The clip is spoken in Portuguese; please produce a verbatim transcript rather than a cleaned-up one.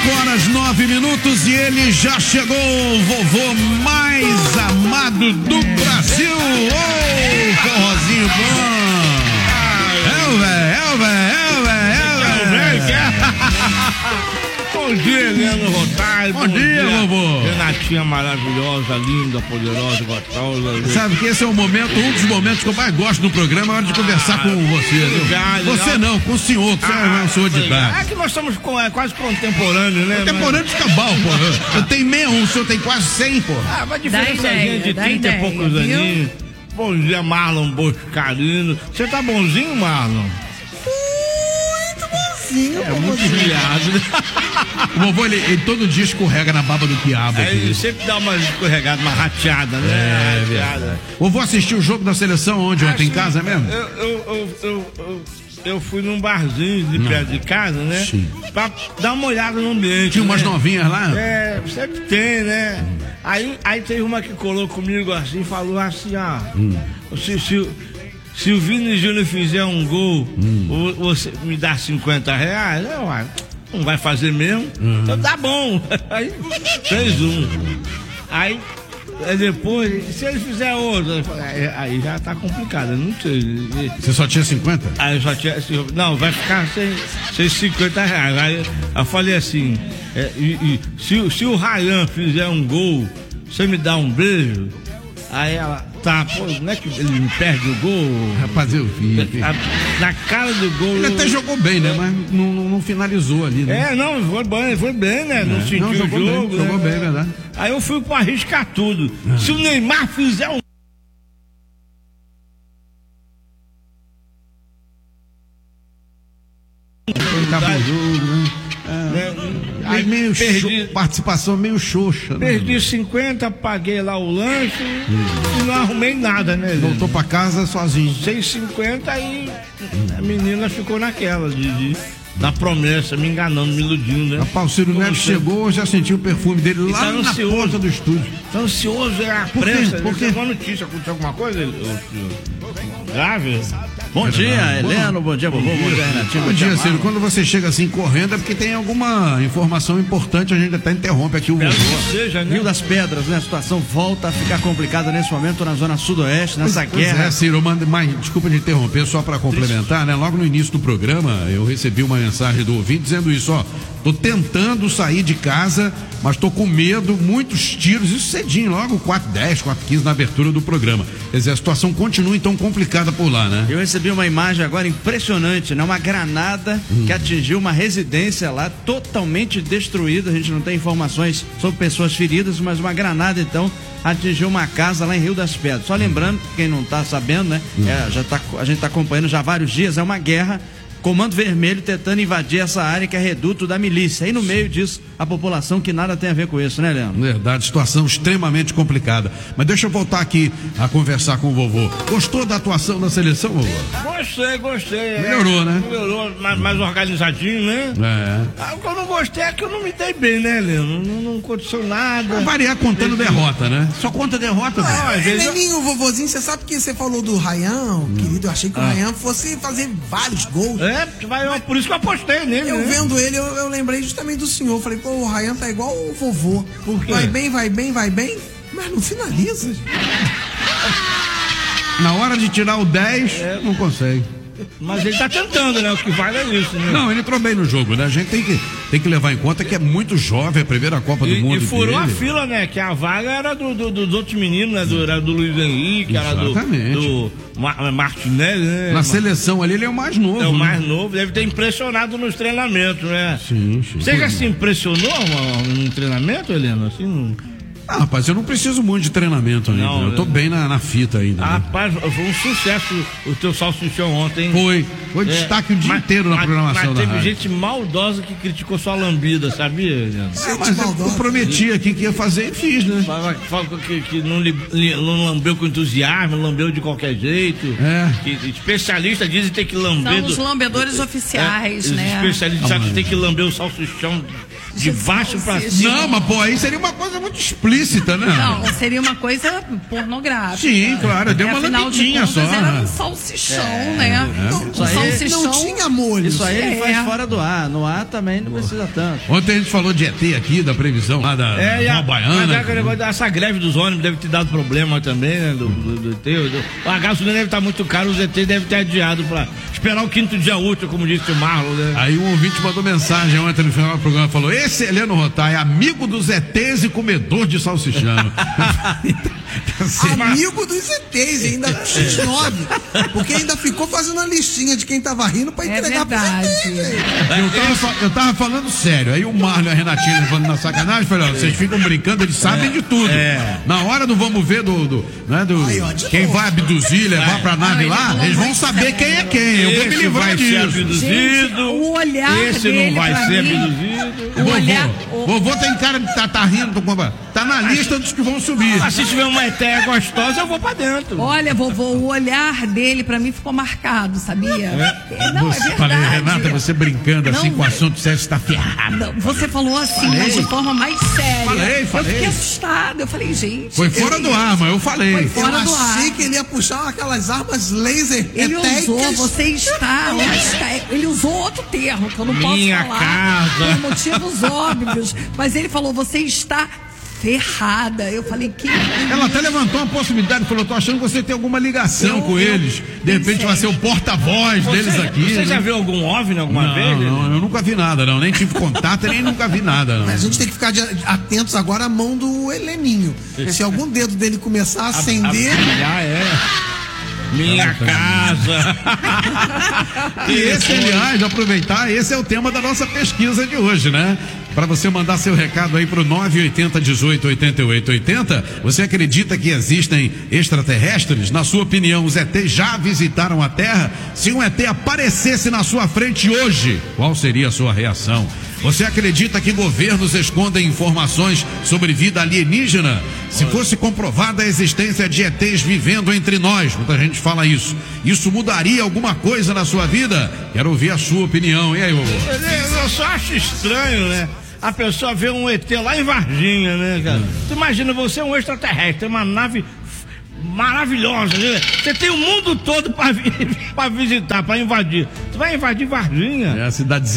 cinco horas, nove minutos e ele já chegou, o vovô mais amado do Brasil. Ô, oh, forrozinho bom. É o velho, é o velho, é o velho, é o velho. Bom dia, Heleno Rotário. Bom, bom dia, dia, vovô. Renatinha maravilhosa, linda, poderosa, gostosa. Sabe que esse é o momento, um dos momentos que eu mais gosto do programa, é a hora de conversar ah, com você. Obrigado, você não, com o senhor, que ah, você é um senhor de idade. É que nós somos é, quase contemporâneos, né? Contemporâneo de cabal, pô. Eu tenho sessenta e um, o senhor tem quase cem, pô. Ah, mas diferençazinha de trinta e poucos aninhos. Bom dia, Marlon Boscarino. Você tá bonzinho, Marlon? É muito viado, né? O vovô, ele, ele todo dia escorrega na baba do quiabo. É, ele sempre dá uma escorregada, uma rateada, né? É, rateada. O vovô assistiu o jogo da seleção onde? Ontem em casa mesmo? Eu, eu, eu, eu, eu, eu fui num barzinho de perto de casa, né? Sim. Pra dar uma olhada no ambiente. Tinha umas né? novinhas lá? É, sempre tem, né? Hum. Aí, aí teve uma que colou comigo assim e falou assim, ó. Hum. Se, se, Se o Vini Júnior fizer um gol, hum. você me dá cinquenta reais? Não, não vai fazer mesmo? Uhum. Então tá bom. Aí fez um. Aí depois, se ele fizer outro, aí já tá complicado. Não sei. Você só tinha cinquenta? Aí eu só tinha. Não, vai ficar sem, sem cinquenta reais. Aí eu falei assim: é, e, e, se, se o Ryan fizer um gol, você me dá um beijo? Aí ela, tá, pô, não é que ele me perde o gol? Rapaz, eu vi. Na cara do gol. Ele eu... até jogou bem, né? Mas não, não, não finalizou ali, né? É, não, foi bem, foi bem, né? É. Não sentiu não, jogou o jogo. Bem, né? Jogou bem, é verdade. Aí eu fui pra arriscar tudo. Ah. Se o Neymar fizer um. Acabou o jogo, né? É, aí meio perdi, xo, participação meio xoxa. Perdi né? cinquenta, paguei lá o lanche hum. e não arrumei nada, né? Voltou pra casa sozinho. seiscentos e cinquenta e hum. a menina ficou naquela de, de, na promessa, me enganando, me iludindo, né? Rapaz, o Ciro Neto chegou, eu já senti o perfume dele lá tá na porta do estúdio. Tá ansioso, é a Por pressa. Por quê? Uma notícia, aconteceu alguma coisa? Grave? Bom dia, Heleno, bom dia, vovô, bom dia, Renatinho. Bom dia, Ciro. Quando você chega assim correndo é porque tem alguma informação importante, a gente até interrompe aqui o vovô. Seja, né? Rio das Pedras, né? A situação volta a ficar complicada nesse momento na zona sudoeste, nessa pois, guerra. Pois é, Ciro, mando, mas desculpa de interromper, só para complementar, né? Logo no início do programa, eu recebi uma mensagem do ouvinte dizendo isso, ó. Tô tentando sair de casa, mas tô com medo, muitos tiros, isso cedinho, logo quatro e dez, quatro e quinze na abertura do programa. Quer dizer, a situação continua então complicada por lá, né? Eu recebi uma imagem agora impressionante, né? Uma granada hum. que atingiu uma residência lá, totalmente destruída. A gente não tem informações sobre pessoas feridas, mas uma granada então atingiu uma casa lá em Rio das Pedras. Só lembrando, quem não tá sabendo, né? Hum. É, já tá, a gente tá acompanhando já há vários dias, é uma guerra. Comando Vermelho tentando invadir essa área que é reduto da milícia. E no meio disso, a população que nada tem a ver com isso, né, Leandro? Verdade, situação extremamente complicada. Mas deixa eu voltar aqui a conversar com o vovô. Gostou da atuação da seleção, vovô? Gostei, gostei. Melhorou, é, né? Melhorou, mais, mais organizadinho, né? É. Ah, o que eu não gostei é que eu não me dei bem, né, Leandro? Não, não aconteceu nada. Vai variar contando Esse... derrota, né? Só conta derrota, velho. Ah, Leninho, eu... vovozinho, você sabe que você falou do Ryan, hum. querido? Eu achei que ah. o Ryan fosse fazer vários gols. É, vai, por isso que eu apostei nele. Eu né? vendo ele, eu, eu lembrei justamente do senhor. Eu falei, pô, o Ryan tá igual o vovô. Por quê? Vai bem, vai bem, vai bem, mas não finaliza. Na hora de tirar o dez, é. não consegue. Mas ele tá tentando, né? O que vale é isso, né? Não, ele entrou bem no jogo, né? A gente tem que, tem que levar em conta que é muito jovem, a primeira Copa do e, Mundo. E furou dele. a fila, né? Que a vaga era do, do, dos outros meninos, né? Do, era do Luiz Henrique, Exatamente. era do, do Ma, Martinelli, né? Na seleção ali, ele é o mais novo. É o né? mais novo, deve ter impressionado nos treinamentos, né? Sim, sim. Você já se impressionou no treinamento, Helena? Assim, não... Ah, rapaz, eu não preciso muito de treinamento ainda. Não, eu tô bem na, na fita ainda. Ah, né? Rapaz, foi um sucesso o teu salsichão ontem. Foi. Foi é, destaque o dia mas, inteiro na mas, programação mas da teve rádio. gente maldosa que criticou sua lambida, sabia, Leandro? É, mas eu, eu prometi aqui que ia fazer e fiz, né? Fala que, que não, não lambeu com entusiasmo, lambeu de qualquer jeito. É. Que especialistas dizem que tem que lamber. São os lambedores do, oficiais, é, né? Os especialistas sabem que tem que lamber o salsichão de baixo pra cima. Não, mas pô, aí seria uma coisa muito explícita, né? Não, seria uma coisa pornográfica. Sim, claro, deu uma Afinal de lambidinha contas, só. Era né? um salsichão, né? Não, Um Isso aí salsichão. não tinha molho. Isso aí ele É. faz fora do ar. No ar também não precisa tanto. Ontem a gente falou de E T aqui, da previsão lá da É, e a, Rua Baiana. mas é aquele negócio dessa greve dos ônibus deve ter dado problema também, né? Do, do, do E T. Do, a gasolina deve estar muito cara, os E T devem ter adiado pra esperar o quinto dia útil, como disse o Marlon, né? Aí um ouvinte mandou mensagem ontem no final do programa, falou, esse Heleno Rotai é amigo dos E Tês e comedor de salsichão. Amigo dos E Tês, ainda xis nove. Porque ainda ficou fazendo a listinha de quem tava rindo pra É entregar pros E Tês. verdade. velho. Eu tava, fa- eu tava falando sério. Aí o Marlon e a Renatinha falando na sacanagem, falei, ó, vocês ficam brincando, eles sabem de tudo. Na hora do vamos ver do, do, né, do Aí, ó, de quem novo. vai abduzir, levar pra nave Não, lá, ele falou eles vão muito saber sério. quem é quem. Eu vou me Esse livrar vai ser disso. abduzido. Gente, o olhar Esse dele não vai pra ser mim, abduzido. o olhar, o- Vovô tem cara de tá, tá rindo, tô com- tá na lista dos que vão subir. Mas se tiver uma etéia gostosa, eu vou pra dentro. olha, vovô, o olhar dele pra mim ficou marcado, sabia? É, Não, é Você, verdade. falei, Renata, você brincando assim Não, com o assunto, você está ferrado. Não, você falou assim, mas de forma mais séria. Falei, falei. Eu fiquei assustada. Eu falei, gente. Foi fora do ar, mas eu falei. Foi Eu fora do achei ar. que ele ia puxar aquelas armas laser Ele etéicas. usou, você está, está. Ele usou outro termo que eu não Minha posso falar. casa. Por motivos óbvios. Mas ele falou, você está ferrada. Eu falei, que. Ela até levantou uma possibilidade, falou, tô achando que você tem alguma ligação Eu- com eu eles. De repente pensei. vai ser o porta-voz deles Você, aqui. você né? já viu algum OVNI alguma não, vez? não, eu nunca vi nada, não. Nem tive contato, nem nunca vi nada, não. Mas a gente tem que ficar de- atentos agora à mão do Heleninho. Se algum dedo dele começar a acender. Já é. Minha casa. E esse, aliás, aproveitar, esse é o tema da nossa pesquisa de hoje, né? Para você mandar seu recado aí pro nove oito zero, dezoito, oitenta e oito oitenta, você acredita que existem extraterrestres? Na sua opinião, os E Tês já visitaram a Terra? Se um E T aparecesse na sua frente hoje, qual seria a sua reação? Você acredita que governos escondem informações sobre vida alienígena? Se fosse comprovada a existência de E Tês vivendo entre nós, muita gente fala isso, isso mudaria alguma coisa na sua vida? Quero ouvir a sua opinião. E aí, vovô? Eu só acho estranho, né? A pessoa vê um E T lá em Varginha, né, cara? Tu imagina, você é um extraterrestre, tem uma nave maravilhosa, né? Você tem o mundo todo pra, vi- pra visitar, pra invadir. Tu vai invadir Varginha? É a cidade